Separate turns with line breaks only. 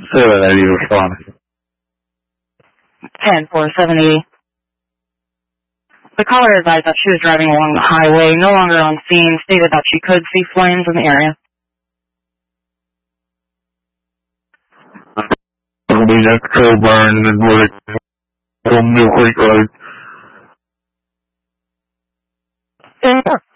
Say that, Eddie, respond.
10-470. The caller advised that she was driving along the highway, no longer on scene, stated that she could see flames in the area.
It'll be next to Burn and Wood from Mill Creek Road.